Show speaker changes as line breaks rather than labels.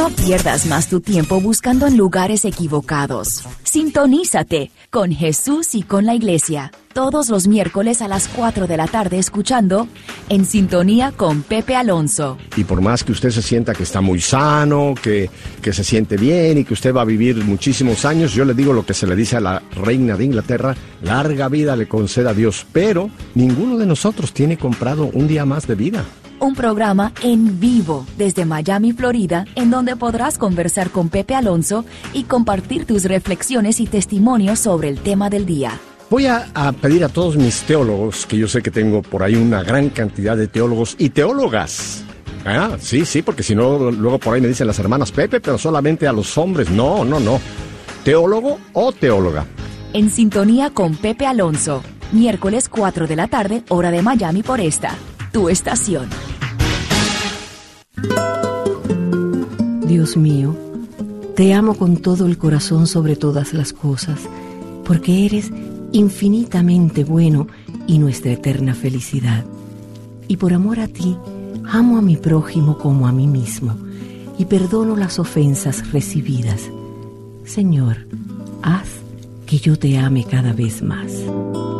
No pierdas más tu tiempo buscando en lugares equivocados. Sintonízate con Jesús y con la Iglesia. Todos los miércoles a las 4 de la tarde escuchando En Sintonía con Pepe Alonso.
Y por más que usted se sienta que está muy sano, que se siente bien y que usted va a vivir muchísimos años, yo le digo lo que se le dice a la reina de Inglaterra: larga vida le conceda Dios, pero ninguno de nosotros tiene comprado un día más de vida.
Un programa en vivo desde Miami, Florida, en donde podrás conversar con Pepe Alonso y compartir tus reflexiones y testimonios sobre el tema del día.
Voy a pedir a todos mis teólogos, que yo sé que tengo por ahí una gran cantidad de teólogos y teólogas. Sí, porque si no, luego por ahí me dicen las hermanas: Pepe, pero solamente a los hombres. No. ¿Teólogo o teóloga?
En Sintonía con Pepe Alonso, miércoles 4 de la tarde, hora de Miami, por esta, tu estación.
Dios mío, te amo con todo el corazón sobre todas las cosas, porque eres infinitamente bueno y nuestra eterna felicidad. Y por amor a ti, amo a mi prójimo como a mí mismo, y perdono las ofensas recibidas. Señor, haz que yo te ame cada vez más.